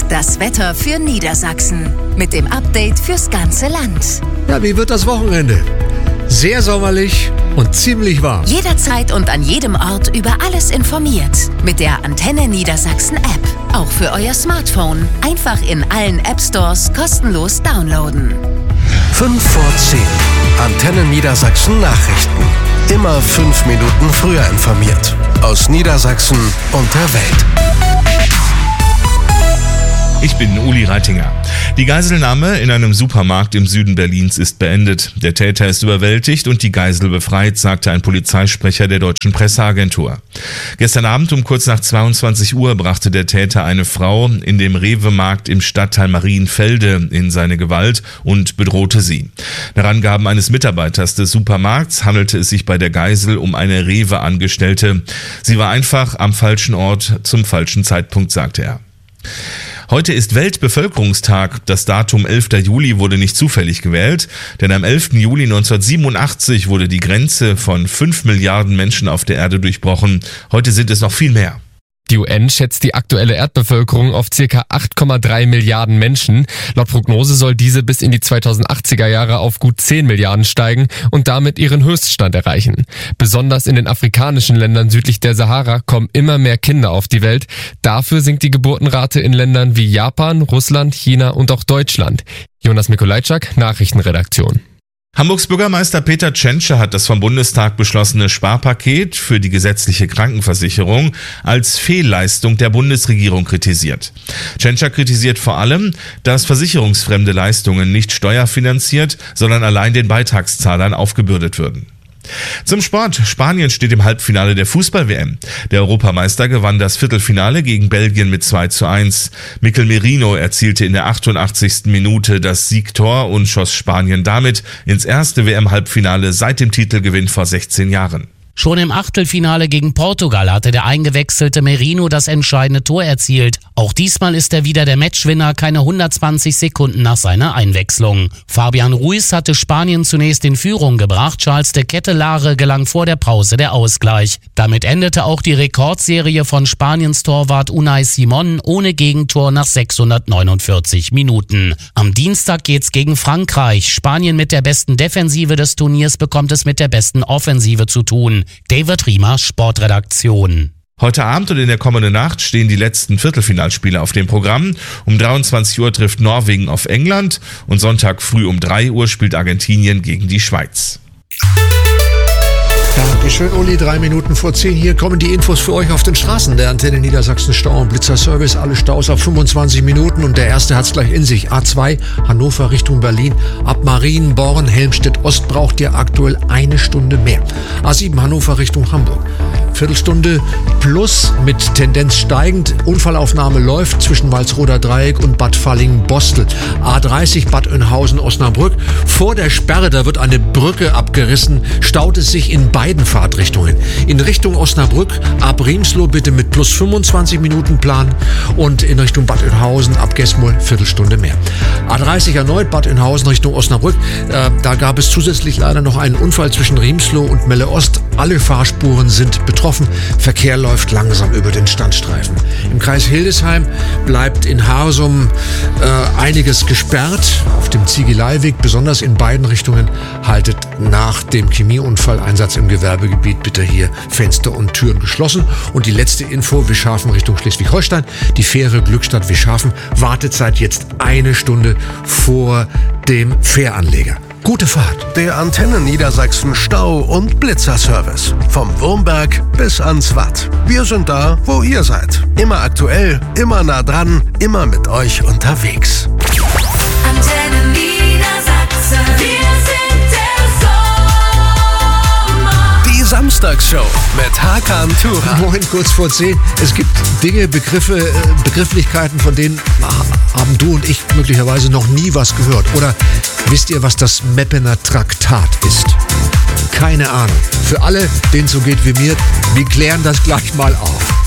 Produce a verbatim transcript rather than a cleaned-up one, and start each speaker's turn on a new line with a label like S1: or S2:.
S1: Das Wetter für Niedersachsen mit dem Update fürs ganze Land.
S2: Ja, wie wird das Wochenende? Sehr sommerlich und ziemlich warm.
S1: Jederzeit und an jedem Ort über alles informiert. Mit der Antenne Niedersachsen App. Auch für euer Smartphone. Einfach in allen App Stores kostenlos downloaden.
S3: fünf vor zehn. Antenne Niedersachsen Nachrichten. Immer fünf Minuten früher informiert. Aus Niedersachsen und der Welt.
S4: Ich bin Uli Reitinger. Die Geiselnahme in einem Supermarkt im Süden Berlins ist beendet. Der Täter ist überwältigt und die Geisel befreit, sagte ein Polizeisprecher der deutschen Presseagentur. Gestern Abend um kurz nach zweiundzwanzig Uhr brachte der Täter eine Frau in dem Rewe-Markt im Stadtteil Marienfelde in seine Gewalt und bedrohte sie. Nach Angaben eines Mitarbeiters des Supermarkts handelte es sich bei der Geisel um eine Rewe-Angestellte. Sie war einfach am falschen Ort zum falschen Zeitpunkt, sagte er. Heute ist Weltbevölkerungstag. Das Datum elfter Juli wurde nicht zufällig gewählt, denn am elften Juli neunzehnhundertsiebenundachtzig wurde die Grenze von fünf Milliarden Menschen auf der Erde durchbrochen. Heute sind es noch viel mehr.
S5: Die U N schätzt die aktuelle Erdbevölkerung auf ca. acht Komma drei Milliarden Menschen. Laut Prognose soll diese bis in die zweitausendachtziger Jahre auf gut zehn Milliarden steigen und damit ihren Höchststand erreichen. Besonders in den afrikanischen Ländern südlich der Sahara kommen immer mehr Kinder auf die Welt. Dafür sinkt die Geburtenrate in Ländern wie Japan, Russland, China und auch Deutschland. Jonas Mikolajczak, Nachrichtenredaktion.
S4: Hamburgs Bürgermeister Peter Tschentscher hat das vom Bundestag beschlossene Sparpaket für die gesetzliche Krankenversicherung als Fehlleistung der Bundesregierung kritisiert. Tschentscher kritisiert vor allem, dass versicherungsfremde Leistungen nicht steuerfinanziert, sondern allein den Beitragszahlern aufgebürdet würden. Zum Sport. Spanien steht im Halbfinale der Fußball-W M. Der Europameister gewann das Viertelfinale gegen Belgien mit zwei zu eins. Mikel Merino erzielte in der achtundachtzigsten Minute das Siegtor und schoss Spanien damit ins erste W M-Halbfinale seit dem Titelgewinn vor sechzehn Jahren.
S6: Schon im Achtelfinale gegen Portugal hatte der eingewechselte Merino das entscheidende Tor erzielt. Auch diesmal ist er wieder der Matchwinner, keine hundertzwanzig Sekunden nach seiner Einwechslung. Fabian Ruiz hatte Spanien zunächst in Führung gebracht, Charles de Kettelare gelang vor der Pause der Ausgleich. Damit endete auch die Rekordserie von Spaniens Torwart Unai Simon ohne Gegentor nach sechshundertneunundvierzig Minuten. Am Dienstag geht's gegen Frankreich. Spanien mit der besten Defensive des Turniers bekommt es mit der besten Offensive zu tun. David Riemer, Sportredaktion.
S4: Heute Abend und in der kommenden Nacht stehen die letzten Viertelfinalspiele auf dem Programm. Um dreiundzwanzig Uhr trifft Norwegen auf England und Sonntag früh um drei Uhr spielt Argentinien gegen die Schweiz.
S2: Dankeschön, Uli. Drei Minuten vor zehn. Hier kommen die Infos für euch auf den Straßen der Antenne Niedersachsen Stau- und Blitzerservice. Alle Staus auf fünfundzwanzig Minuten und der erste hat's gleich in sich. A zwei, Hannover Richtung Berlin. Ab Marienborn, Helmstedt Ost braucht ihr aktuell eine Stunde mehr. A sieben, Hannover Richtung Hamburg. Viertelstunde plus mit Tendenz steigend. Unfallaufnahme läuft zwischen Walsroder Dreieck und Bad Falling-Bostel. A dreißig, Bad Oeynhausen-Osnabrück. Vor der Sperre, da wird eine Brücke abgerissen, staut es sich in beiden Fahrtrichtungen. In Richtung Osnabrück ab Riemsloh bitte mit plus fünfundzwanzig Minuten planen und in Richtung Bad Oeynhausen ab Gesmoor Viertelstunde mehr. A dreißig erneut Bad Oeynhausen Richtung Osnabrück. Äh, da gab es zusätzlich leider noch einen Unfall zwischen Riemsloh und Melle Ost. Alle Fahrspuren sind betroffen. Verkehr läuft langsam über den Standstreifen. Im Kreis Hildesheim bleibt in Harsum äh, einiges gesperrt. Auf dem Ziegeleiweg, besonders in beiden Richtungen, haltet nach dem Chemieunfalleinsatz im Gewerbegebiet bitte hier Fenster und Türen geschlossen. Und die letzte Info, Wischhafen Richtung Schleswig-Holstein. Die Fähre Glückstadt Wischhafen wartet seit jetzt eine Stunde vor dem Fähranleger. Gute Fahrt.
S3: Der Antenne Niedersachsen Stau- und Blitzerservice. Vom Wurmberg bis ans Watt. Wir sind da, wo ihr seid. Immer aktuell, immer nah dran, immer mit euch unterwegs.
S1: Antenne Niedersachsen. Wir sind der Sommer.
S3: Die Samstagsshow mit Hakan Tura.
S2: Moin, kurz vor zehn. Es gibt Dinge, Begriffe, äh, Begrifflichkeiten, von denen haben du und ich möglicherweise noch nie was gehört. Oder wisst ihr, was das Meppener Traktat ist? Keine Ahnung. Für alle, denen es so geht wie mir, wir klären das gleich mal auf.